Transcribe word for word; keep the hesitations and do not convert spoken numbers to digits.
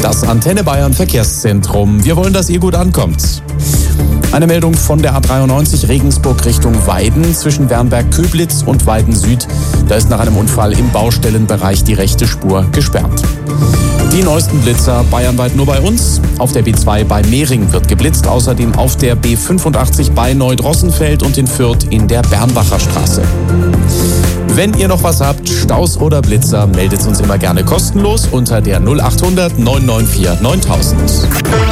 Das Antenne Bayern Verkehrszentrum. Wir wollen, dass ihr gut ankommt. Eine Meldung von der A dreiundneunzig Regensburg Richtung Weiden zwischen Wernberg-Köblitz und Weiden Süd. Da ist nach einem Unfall im Baustellenbereich die rechte Spur gesperrt. Die neuesten Blitzer bayernweit nur bei uns. Auf der B zwei bei Mehring wird geblitzt, außerdem auf der B fünfundachtzig bei Neudrossenfeld und in Fürth in der Bernbacher Straße. Wenn ihr noch was habt, Staus oder Blitzer, meldet uns immer gerne kostenlos unter der null acht hundert neun neun vier neuntausend.